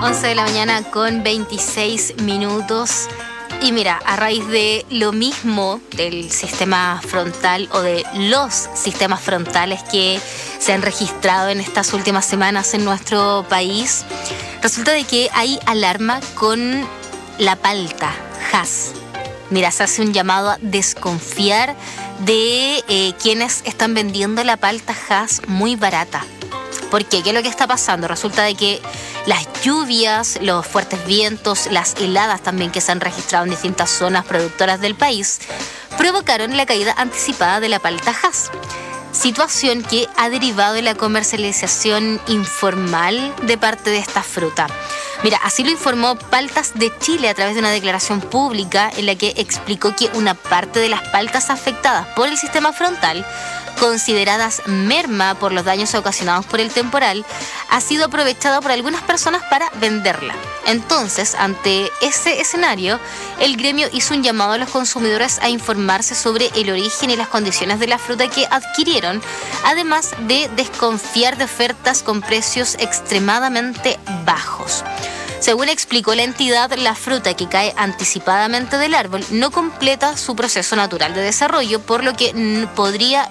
11 de la mañana con 26 minutos. Y mira, a raíz de lo mismo del sistema frontal o de los sistemas frontales que se han registrado en estas últimas semanas en nuestro país, resulta de que hay alarma con la palta Hass. Mira, se hace un llamado a desconfiar de quienes están vendiendo la palta Hass muy barata. ¿Por qué? ¿Qué es lo que está pasando? Resulta de que las lluvias, los fuertes vientos, las heladas también que se han registrado en distintas zonas productoras del país provocaron la caída anticipada de la palta Hass. Situación que ha derivado de la comercialización informal de parte de esta fruta. Mira, así lo informó Paltas de Chile a través de una declaración pública en la que explicó que una parte de las paltas afectadas por el sistema frontal, consideradas merma por los daños ocasionados por el temporal, ha sido aprovechada por algunas personas para venderla. Entonces, ante ese escenario, el gremio hizo un llamado a los consumidores a informarse sobre el origen y las condiciones de la fruta que adquirieron, además de desconfiar de ofertas con precios extremadamente bajos. Según explicó la entidad, la fruta que cae anticipadamente del árbol no completa su proceso natural de desarrollo, por lo que podría